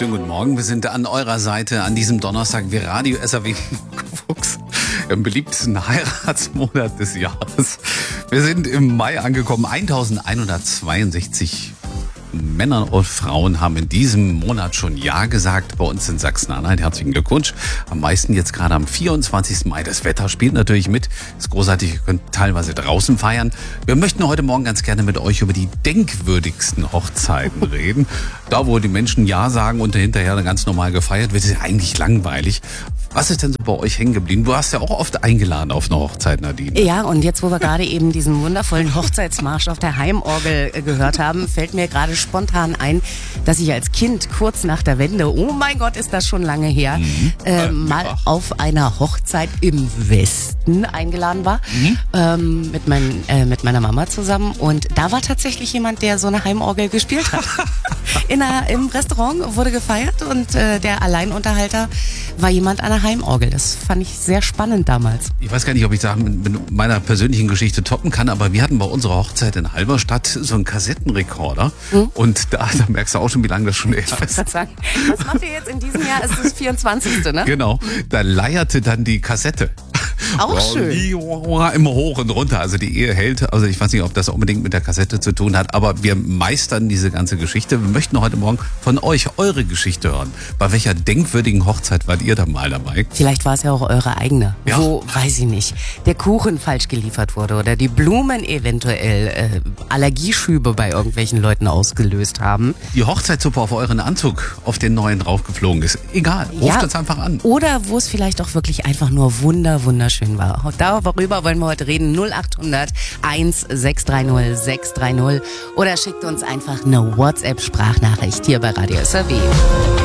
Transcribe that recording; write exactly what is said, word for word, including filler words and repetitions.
Schönen guten Morgen, wir sind an eurer Seite an diesem Donnerstag. Wir Radio S R W Fuchs im beliebtesten Heiratsmonat des Jahres. Wir sind im Mai angekommen. eintausendeinhundertzweiundsechzig Männer und Frauen haben in diesem Monat schon Ja gesagt. Bei uns in Sachsen-Anhalt. Herzlichen Glückwunsch. Am meisten jetzt gerade am vierundzwanzigsten Mai. Das Wetter spielt natürlich mit. Ist großartig. Ihr könnt teilweise draußen feiern. Wir möchten heute Morgen ganz gerne mit euch über die denkwürdigsten Hochzeiten reden. Da, wo die Menschen Ja sagen und hinterher dann ganz normal gefeiert wird, ist ja eigentlich langweilig. Was ist denn so bei euch hängen geblieben? Du hast ja auch oft eingeladen auf eine Hochzeit, Nadine. Ja, und jetzt, wo wir gerade eben diesen wundervollen Hochzeitsmarsch auf der Heimorgel gehört haben, fällt mir gerade spontan ein, dass ich als Kind kurz nach der Wende, oh mein Gott, ist das schon lange her, mhm. äh, mal ja. auf einer Hochzeit im Westen eingeladen war, mhm. ähm, mit, mein, äh, mit meiner Mama zusammen. Und da war tatsächlich jemand, der so eine Heimorgel gespielt hat. In einer, Im Restaurant wurde gefeiert und äh, der Alleinunterhalter war jemand an der Heimorgel. Das fand ich sehr spannend damals. Ich weiß gar nicht, ob ich da mit meiner persönlichen Geschichte toppen kann, aber wir hatten bei unserer Hochzeit in Halberstadt so einen Kassettenrekorder. Mhm. Und da, da merkst du auch schon, wie lange das schon her ist. Ich wollte sagen, was macht ihr jetzt in diesem Jahr? Es ist das vierundzwanzigste ne? Genau, da leierte dann die Kassette. Auch schön. Immer hoch und runter. Also die Ehe hält. Also ich weiß nicht, ob das unbedingt mit der Kassette zu tun hat, aber wir meistern diese ganze Geschichte. Wir möchten heute Morgen von euch eure Geschichte hören. Bei welcher denkwürdigen Hochzeit wart ihr da mal dabei? Vielleicht war es ja auch eure eigene. Ja. Wo, weiß ich nicht, der Kuchen falsch geliefert wurde oder die Blumen eventuell äh, Allergieschübe bei irgendwelchen Leuten ausgelöst haben. Die Hochzeitssuppe auf euren Anzug auf den neuen draufgeflogen ist. Egal, ruft ja, uns einfach an. Oder wo es vielleicht auch wirklich einfach nur wunder, wunderschön war. Darüber wollen wir heute reden. null achthundert eins sechs drei null sechs drei null oder schickt uns einfach eine WhatsApp-Sprachnachricht hier bei Radio S R W.